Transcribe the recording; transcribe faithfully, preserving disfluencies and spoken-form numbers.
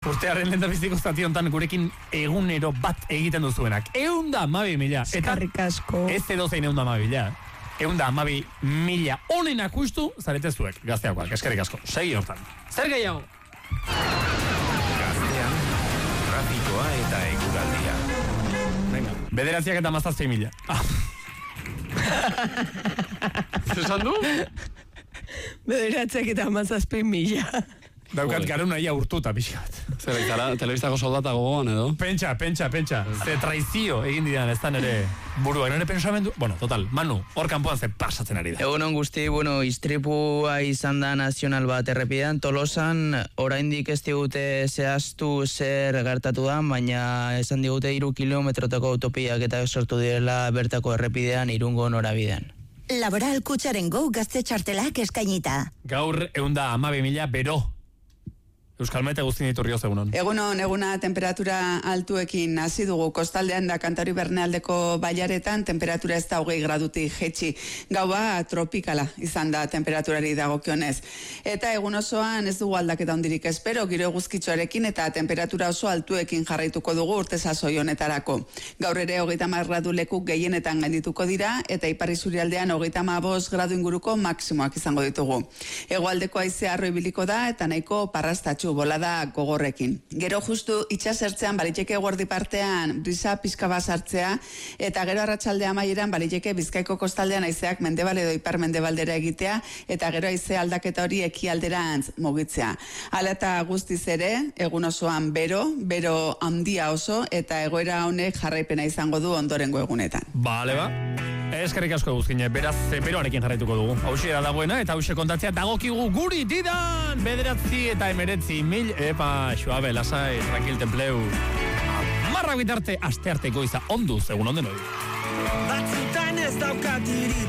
Urtearen lehen da biziko zati honetan gurekin egunero bat egiten duzuenak. Eunda amabi mila. Eskarrik asko. Ez edo zein eunda amabi mila. Eunda amabi mila honenak ustu zarete zuek, gazteakoak. Eskerrik asko. Segi hortan. Zer gehiago? Gaztean, trafikoa eta eguraldia. Venga, bederatziak eta mazazpi mila. Ah. Zesan du? Bederatziak eta mazazpi mila. Daukat garuna ia urtuta pixkat. Zer baitara, telebistako soldata gogoan edo? Pentsa, pentsa, pentsa. Ze traizio egin didan, ez da nere burua, nere pensamendu. Bueno, total, Manu, hor kanpoan ze pasatzen ari da. Egunon guzti, bueno, istripua izan da nazional bat errepidean, Tolosan, oraindik ez digute zehaztu zer gertatu da, baina esan digute hiru kilometrotako autopiak eta sortu direla bertako errepidean Irungo norabidean. Laboral Kutxaren Go gazte txartelak eskainita. Gaur eunda amabi mila bero. Euskal Mete guztin iturrioz egunon. Egunon, eguna temperatura altuekin hasi dugu kostaldean da Kantauri Bernealdeko bailaretan temperatura ez da hogei gradutik jetxi. Gaua tropikala izan da temperaturari dagokionez. Eta egun osoan ez dugu aldaketa hondirik espero, giro eguzkitxoarekin eta temperatura oso altuekin jarraituko dugu urte sasoi honetarako. Gaur ere hogeita hamar gradu lekuk gehienetan gaindituko dira eta ipar isurialdean hogeita hamabost gradu inguruko maksimoak izango ditugu. Hegoaldeko haizea harro ibiliko da eta nahiko parrastatxu bolada gogorrekin. Gero justu itxasertzean baliteke guardi partean brisa pizka bat sartzea eta gero arratsalde amaieran baliteke Bizkaiko kostaldean haizeak mendebal edo ipar mendebaldera egitea eta gero haize aldaketa hori ekialderantz mugitzea. Hala eta guztiz ere, egun osoan bero, bero handia oso eta egoera honek jarraipena izango du ondorengo egunetan. Bale ba. Eskerrik asko guzkine, beraz beroarekin jarraituko dugu. Hauxe era dagoena eta hauxe kontatzea dagokigu guri didan! Bederatzi eta emeretzi mil, epa, suabe, lasai, tranquil templeu. Marra bitarte, aste arteko iza onduz, egun onden hori. Batzutan ez daukat iritzi.